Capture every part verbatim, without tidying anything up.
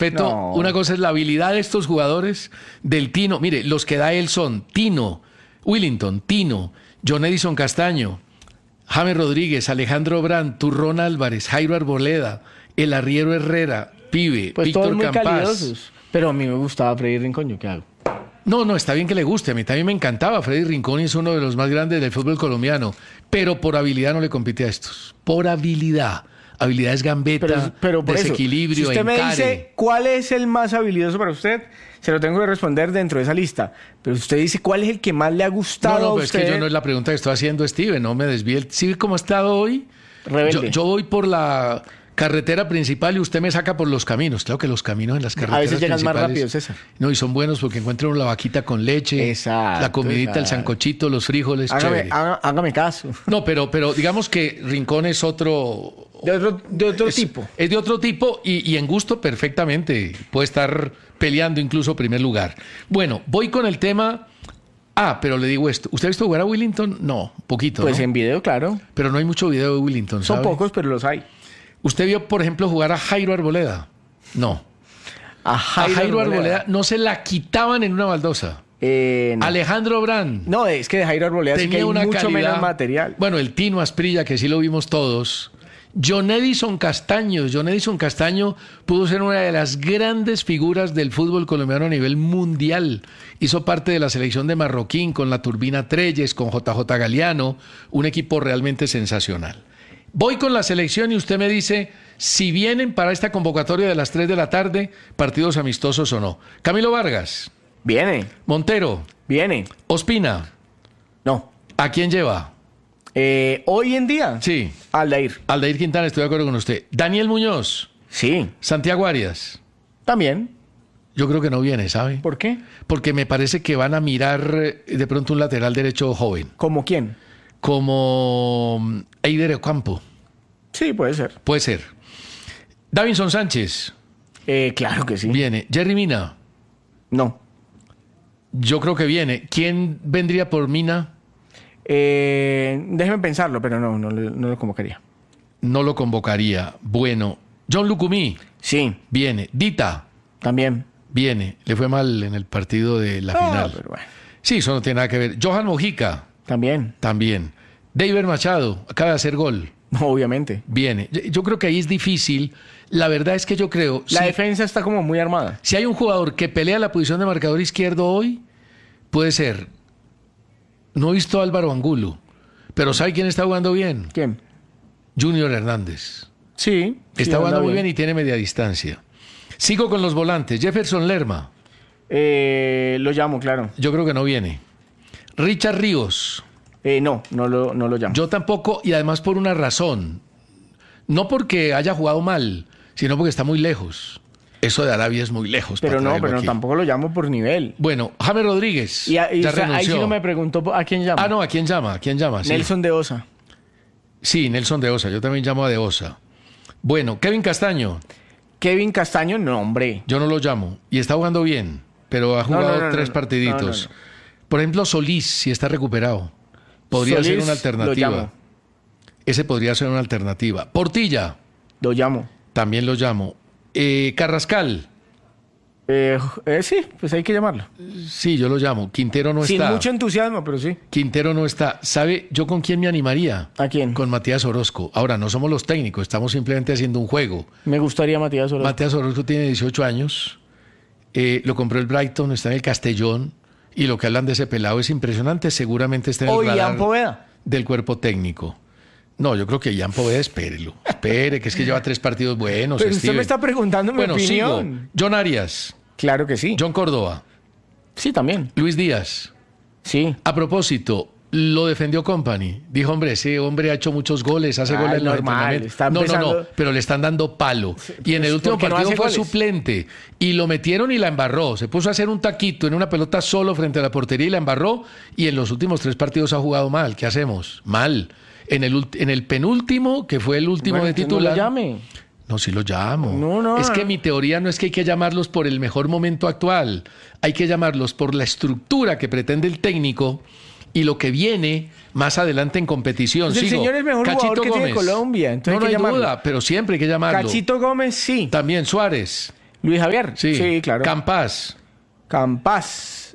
respeto, No. una cosa es la habilidad de estos jugadores del Tino. Mire, los que da él son Tino, Willington, Tino, John Edison Castaño, James Rodríguez, Alejandro Brand, Turrón Álvarez, Jairo Arboleda, El Arriero Herrera, Pibe, Pues todos Víctor muy Campás. calidosos. Pero a mí me gustaba Freddy Rincón, ¿yo qué hago? No, no, está bien que le guste. A mí también me encantaba. Freddy Rincón es uno de los más grandes del fútbol colombiano. Pero por habilidad no le compite a estos. Por habilidad. Habilidades gambeta, Pero, pero por desequilibrio, eso, si usted me encare. dice cuál es el más habilidoso para usted, se lo tengo que responder dentro de esa lista. Pero usted dice cuál es el que más le ha gustado No, no, a pero es usted. que yo no es la pregunta que estoy haciendo, Steven. No me desvíe. el- ¿Sí ve cómo ha estado hoy? Rebelde. Yo, yo voy por la carretera principal y usted me saca por los caminos. Claro que los caminos en las carreteras A veces llegan más principales- rápido, César. No, y son buenos porque encuentran la vaquita con leche, Exacto, la comidita, el exacto. sancochito, los frijoles, Hágame, chévere. haga- hágame caso. No, pero, pero digamos que Rincón es otro... De otro, de otro es, tipo. Es de otro tipo y, y en gusto perfectamente. Puede estar peleando incluso primer lugar. Bueno, voy con el tema... Ah, pero le digo esto. ¿Usted ha visto jugar a Willington? No, poquito, Pues ¿no? en video, claro. Pero no hay mucho video de Willington, Son ¿sabe? pocos, pero los hay. ¿Usted vio, por ejemplo, jugar a Jairo Arboleda? No. A A Jairo, Jairo Arboleda, Arboleda. no se la quitaban en una baldosa. Eh, no. Alejandro Brand No, es que de Jairo Arboleda sí que tenía hay una mucho calidad. menos material. Bueno, el Tino Asprilla, que sí lo vimos todos. John Edison Castaño. John Edison Castaño pudo ser una de las grandes figuras del fútbol colombiano a nivel mundial. Hizo parte de la selección de Marroquín con la Turbina Treyes, con J J Galeano, un equipo realmente sensacional. Voy con la selección y usted me dice si vienen para esta convocatoria de las tres de la tarde, partidos amistosos o no. Camilo Vargas, Viene, Montero, viene. Ospina, No. ¿a quién lleva? Eh, hoy en día, Sí, Aldair. Aldair Quintana, estoy de acuerdo con usted. Daniel Muñoz, Sí, Santiago Arias. también. Yo creo que no viene, ¿sabe? ¿Por qué? Porque me parece que van a mirar eh, de pronto un lateral derecho joven, ¿Cómo quién? como mm, Eider Ocampo. Sí, puede ser. Puede ser. Davinson Sánchez, Eh, claro que sí. viene. Jerry Mina, No. yo creo que viene. ¿Quién vendría por Mina? Eh, déjeme pensarlo, pero no, no, le- no lo convocaría. No lo convocaría. Bueno, John Lucumí, Sí, viene. Dita, también. viene. Le fue mal en el partido de la Ah, final. pero bueno, Sí, eso no tiene nada que ver. Johan Mojica, también. también. David Machado, acaba de hacer gol. No, obviamente. Viene. Yo, yo creo que ahí es difícil. La verdad es que yo creo... La si, defensa está como muy armada. si hay un jugador que pelea la posición de marcador izquierdo hoy, puede ser... No he visto a Álvaro Angulo, pero ¿sabe quién está jugando bien? ¿Quién? Junior Hernández. Sí. sí, Está anda jugando muy bien y tiene media distancia. Sigo con los volantes. Jefferson Lerma. Eh, lo llamo, claro. Yo creo que no viene. Richard Ríos. Eh, no, no lo, no lo llamo. Yo tampoco, y además por una razón. No porque haya jugado mal, sino porque está muy lejos. Eso de Arabia es muy lejos. pero para no, traerlo pero aquí. tampoco lo llamo por nivel. Bueno, James Rodríguez. Y, a- y ya o sea, ahí renunció. sí no me preguntó a quién llama. Ah, no, ¿a quién llama? ¿A quién llama? Sí. Nelson de Osa. Sí, Nelson de Osa. Yo también llamo a de Osa. Bueno, Kevin Castaño. Kevin Castaño, no, hombre. Yo no lo llamo. Y está jugando bien, pero ha jugado no, no, tres no, partiditos. no, no, Por ejemplo, Solís, si está recuperado. Podría Solís, ser una lo alternativa. llamo. Ese podría ser una alternativa. Portilla, Lo llamo. también lo llamo. Eh, Carrascal, Eh, eh, sí, pues hay que llamarlo. sí, yo lo llamo. Quintero no Sin está. mucho entusiasmo, pero sí. Quintero no está. ¿Sabe yo con quién me animaría? ¿A quién? Con Matías Orozco. Ahora, no somos los técnicos, estamos simplemente haciendo un juego. Me gustaría Matías Orozco. Matías Orozco tiene dieciocho años. Eh, lo compró el Brighton, está en el Castellón. Y lo que hablan de ese pelado es impresionante. Seguramente está en el O radar Ian Poveda. del cuerpo técnico. No, yo creo que Ian Poveda, espérelo. Espere, que es que lleva tres partidos buenos. Pero usted Steven. me está preguntando mi Bueno, opinión. sigo. John Arias, Claro que sí. John Córdoba, Sí, también. Luis Díaz. Sí. A propósito, lo defendió Company. Dijo, hombre, ese hombre ha hecho muchos goles, hace Ah, goles en los normal, entrenamientos. está No, no, no, empezando- pero le están dando palo. Y en el pues, último porque no partido hace fue goles. suplente. Y lo metieron y la embarró. Se puso a hacer un taquito en una pelota solo frente a la portería y la embarró. Y en los últimos tres partidos ha jugado mal. ¿Qué hacemos? Mal. En el, ult- en el penúltimo, que fue el último Bueno, de entonces titular. No lo llame. No, sí lo llamo. No, no, es no. que mi teoría no es que hay que llamarlos por el mejor momento actual. Hay que llamarlos por la estructura que pretende el técnico y lo que viene más adelante en competición. Pues el Sigo. señor es el mejor Cachito jugador que tiene Gómez. Colombia, entonces no, no hay hay que llamarlo. duda, pero siempre hay que llamarlo. Cachito Gómez, sí. También Suárez. Luis Javier. Sí, Sí, claro. Campas. Campas.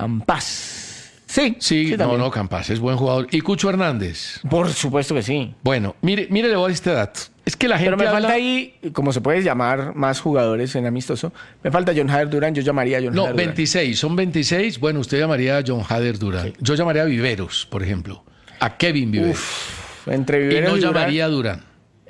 Campas. Sí. Sí, no, también. no, Campas es buen jugador. ¿Y Cucho Hernández? Por supuesto que sí. Bueno, mire, mire, le voy a dar este dato. Es que la gente Pero me habla... falta ahí, como se puede llamar más jugadores en amistoso, me falta John Jader Durán, yo llamaría a John No, Jader Durán. veintiséis, son veintiséis. Bueno, usted llamaría a John Jader Durán. Yo llamaría a Viveros, por ejemplo. A Kevin Viveros. Uf, entre y Viveros no y Durán, llamaría a Durán.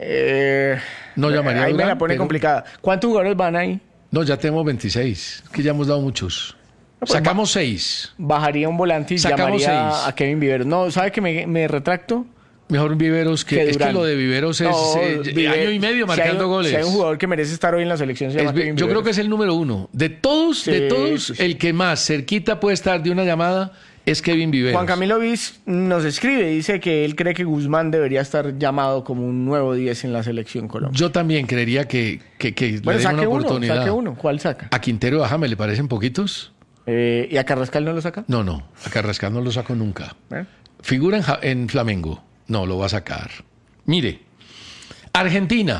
eh, No llamaría a ahí Durán, me la pone pero- complicada. ¿Cuántos jugadores van ahí? No, ya tenemos veintiséis. Es que ya hemos dado muchos. pues Sacamos seis. Bajaría un volante y Sacamos llamaría seis. a Kevin Viveros. No, ¿sabe que me, me retracto? Mejor Viveros que... Que es que Durán. lo de Viveros es No, eh, Vive- año y medio si hay marcando un- goles. Si hay un jugador que merece estar hoy en la selección, se llama Es vi- Kevin yo creo Viveros. que es el número uno. De todos, de Sí, todos, sí, sí. el que más cerquita puede estar de una llamada es Kevin Viveros. Juan Camilo Viz nos escribe, dice que él cree que Guzmán debería estar llamado como un nuevo diez en la selección Colombia. Yo también creería que, que, que Bueno, le den saque una uno, oportunidad. saque uno. ¿Cuál saca? ¿A Quintero y a James le parecen poquitos? Eh, ¿Y a Carrascal no lo saca? No, no. A Carrascal no lo saco nunca. ¿Eh? Figura en, Ja- en Flamengo. No, lo va a sacar. Mire, Argentina,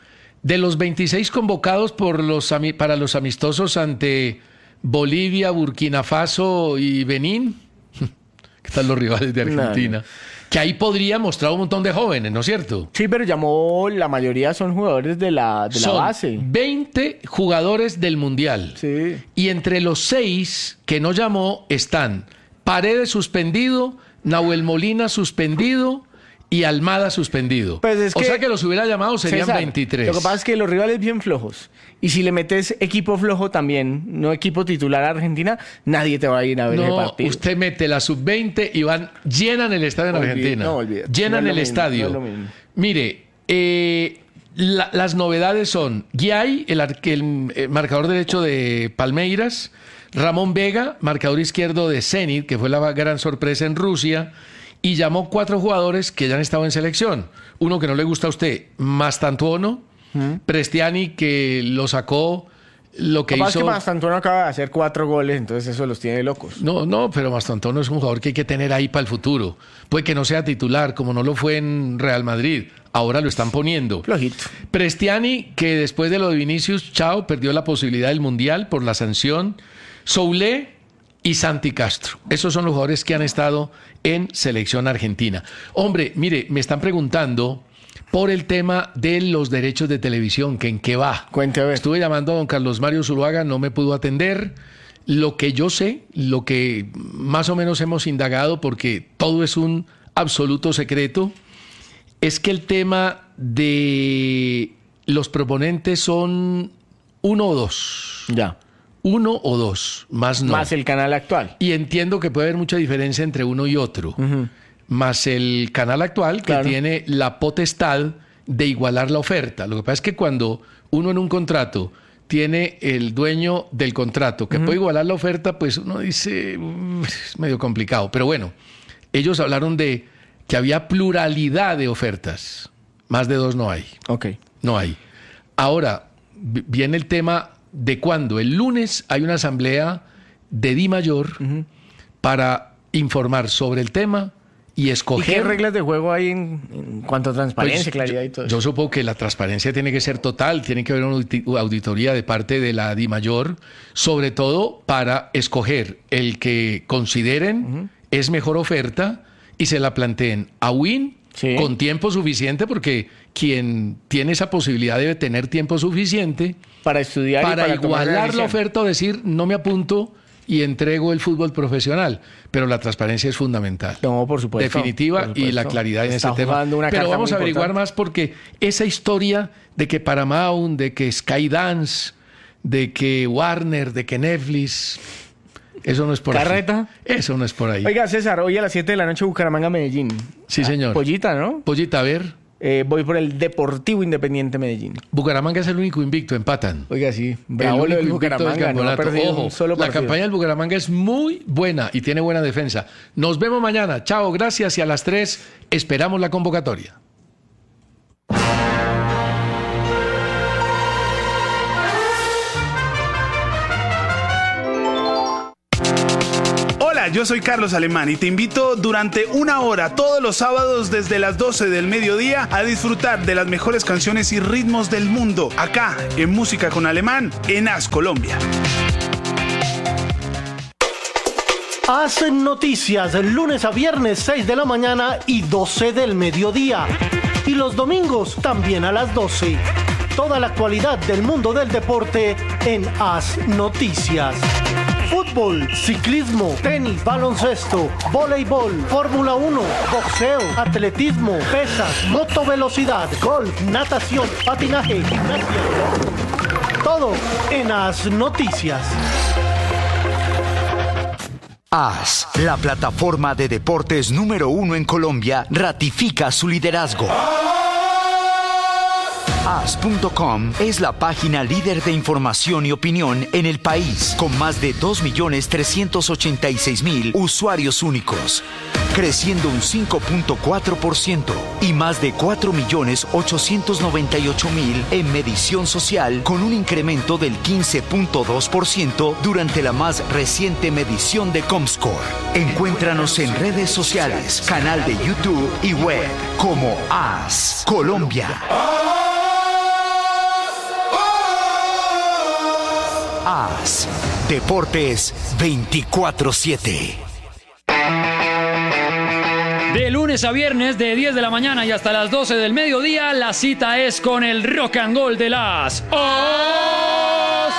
de los veintiséis convocados por los, ami- para los amistosos ante Bolivia, Burkina Faso y Benín, ¿qué tal los rivales de Argentina? No, Que ahí podría mostrar un montón de jóvenes, ¿no es cierto? Sí, pero llamó, la mayoría son jugadores de la, de la Son base. veinte jugadores del Mundial. Sí. Y entre los seis que no llamó están Paredes suspendido, Nahuel Molina suspendido y Almada suspendido. Pues es o que- sea que los hubiera llamado serían César, veintitrés. Lo que pasa es que los rivales bien flojos. Y si le metes equipo flojo también, no equipo titular a Argentina, nadie te va a ir a ver el No, partido. usted mete la sub veinte y van, llenan el estadio en Olvide- Argentina. no, olvídate. Llenan No es el lo mismo, estadio. no es lo mismo. Mire, eh, la- las novedades son Guiay, el, ar- el, eh, marcador derecho de Palmeiras, Ramón Vega, marcador izquierdo de Zenit, que fue la gran sorpresa en Rusia, y llamó cuatro jugadores que ya han estado en selección. Uno que no le gusta a usted, Mastantuono, Prestiani, que lo sacó, lo que Capaz hizo... que Mastantuono acaba de hacer cuatro goles, entonces eso los tiene locos. No, no, pero Mastantuono es un jugador que hay que tener ahí para el futuro. Puede que no sea titular, como no lo fue en Real Madrid. Ahora lo están poniendo. Flojito. Prestiani, que después de lo de Vinicius, chao, perdió la posibilidad del Mundial por la sanción. Soulé y Santi Castro. Esos son los jugadores que han estado en selección argentina. Hombre, mire, me están preguntando por el tema de los derechos de televisión, que en qué va. Cuente a ver. Estuve llamando a don Carlos Mario Zuluaga, no me pudo atender. Lo que yo sé, lo que más o menos hemos indagado, porque todo es un absoluto secreto, es que el tema de los proponentes son uno o dos. Ya. Uno o dos, más no. Más el canal actual. Y entiendo que puede haber mucha diferencia entre uno y otro. Más el canal actual, que Claro. tiene la potestad de igualar la oferta. Lo que pasa es que cuando uno en un contrato tiene el dueño del contrato que puede igualar la oferta, pues uno dice, "Mm, es medio complicado". Pero bueno, ellos hablaron de que había pluralidad de ofertas. Más de dos no hay. Ok. No hay. Ahora, vi- viene el tema de cuándo. El lunes hay una asamblea de Di Mayor para informar sobre el tema y ¿Y escoger... qué reglas de juego hay en, en cuanto a transparencia, Pues, claridad yo, y todo yo eso? supongo que la transparencia tiene que ser total, tiene que haber una auditi- auditoría de parte de la Di Mayor, sobre todo para escoger el que consideren es mejor oferta y se la planteen a Win Sí. con tiempo suficiente, porque quien tiene esa posibilidad debe tener tiempo suficiente Para estudiar y para, para tomar igualar la decisión. oferta o decir no me apunto y entrego el fútbol profesional. Pero la transparencia es fundamental. No, por supuesto. Definitiva por y supuesto. la claridad en Está ese tema. jugando una Pero carta vamos muy a averiguar importante. más, porque esa historia de que Paramount, de que Skydance, de que Warner, de que Netflix, eso no es por ¿Carreta? ahí. Eso no es por ahí. Oiga, César, hoy a las siete de la noche Bucaramanga, Medellín. Sí, señor. Pollita, ¿no? Pollita, a ver, Eh, voy por el Deportivo Independiente Medellín. Bucaramanga es el único invicto, empatan. Oiga, sí. El Bravo lo único del invicto del Bucaramanga. No ha campeonato. perdido Ojo, un solo la partido. campaña del Bucaramanga es muy buena y tiene buena defensa. Nos vemos mañana. Chao, gracias. Y a las tres esperamos la convocatoria. Hola, yo soy Carlos Alemán y te invito durante una hora todos los sábados desde las doce del mediodía a disfrutar de las mejores canciones y ritmos del mundo, acá en Música con Alemán, en As Colombia. Hacen noticias lunes a viernes seis de la mañana y doce del mediodía. Y los domingos también a las doce. Toda la actualidad del mundo del deporte en As Noticias. Fútbol, ciclismo, tenis, baloncesto, voleibol, Fórmula uno, boxeo, atletismo, pesas, motovelocidad, golf, natación, patinaje, gimnasia. Todo en As Noticias. As, la plataforma de deportes número uno en Colombia, ratifica su liderazgo. As punto com es la página líder de información y opinión en el país, con más de dos millones trescientos ochenta y seis mil usuarios únicos, creciendo un cinco punto cuatro por ciento y más de cuatro millones ochocientos noventa y ocho mil en medición social, con un incremento del quince punto dos por ciento durante la más reciente medición de Comscore. Encuéntranos en redes sociales, canal de YouTube y web como As Colombia. As, Deportes veinticuatro siete. De lunes a viernes, de diez de la mañana y hasta las doce del mediodía, la cita es con el rock and roll de las As.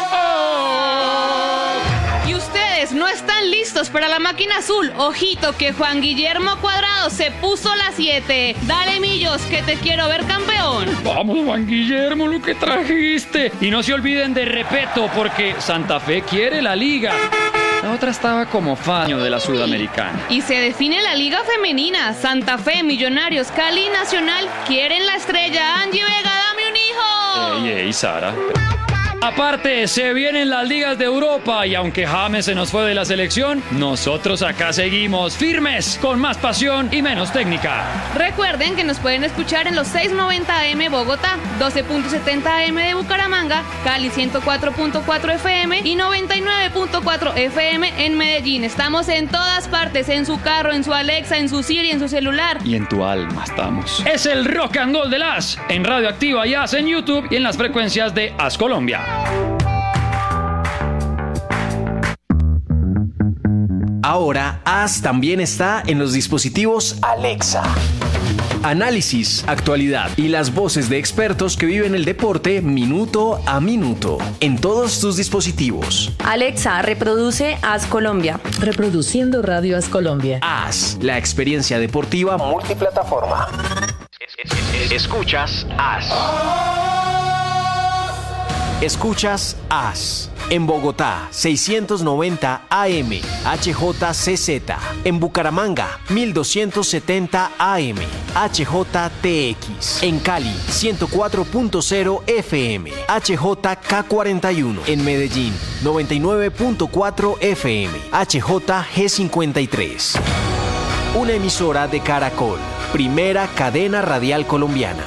Y ustedes no están listos para la máquina azul. Ojito que Juan Guillermo Cuadrado se puso las siete. Dale, Millos, que te quiero ver campeón. Vamos, Juan Guillermo, lo que trajiste. Y no se olviden de Repeto, porque Santa Fe quiere la liga. La otra estaba como faño de la Sudamericana. Y se define la liga femenina. Santa Fe, Millonarios, Cali, Nacional quieren la estrella. Angie Vega, dame un hijo. Ey, ey, Sara. Aparte, se vienen las ligas de Europa y aunque James se nos fue de la selección, nosotros acá seguimos firmes, con más pasión y menos técnica. Recuerden que nos pueden escuchar en los seiscientos noventa A M Bogotá, doce punto setenta A M de Bucaramanga, Cali ciento cuatro punto cuatro F M y noventa y nueve punto cuatro F M en Medellín. Estamos en todas partes, en su carro, en su Alexa, en su Siri, en su celular. Y en tu alma estamos. Es el Rock and Roll de As, en Radio Activa y As en YouTube y en las frecuencias de As Colombia. Ahora, As también está en los dispositivos Alexa. Análisis, actualidad y las voces de expertos que viven el deporte minuto a minuto en todos tus dispositivos. Alexa, reproduce As Colombia. Reproduciendo Radio As Colombia. As, la experiencia deportiva multiplataforma. Escuchas As. Escuchas As. En Bogotá, seiscientos noventa A M, H J C Z. En Bucaramanga, mil doscientos setenta A M, H J T X. En Cali, ciento cuatro punto cero F M, H J K cuarenta y uno. En Medellín, noventa y nueve punto cuatro F M, H J G cincuenta y tres. Una emisora de Caracol, primera cadena radial colombiana.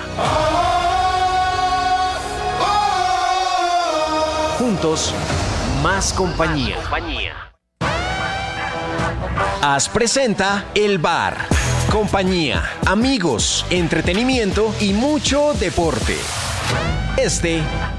Juntos, más compañía. As presenta El Bar. Compañía, amigos, entretenimiento y mucho deporte. Este